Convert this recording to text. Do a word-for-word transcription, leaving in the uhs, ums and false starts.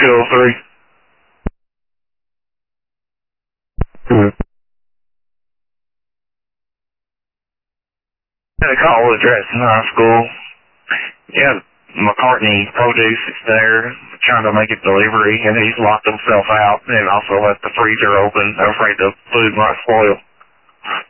two oh three. Mm-hmm. Had a call address in high school. Yeah, McCartney Produce is there, trying to make a delivery, and he's locked himself out and also left the freezer open, afraid the food might spoil.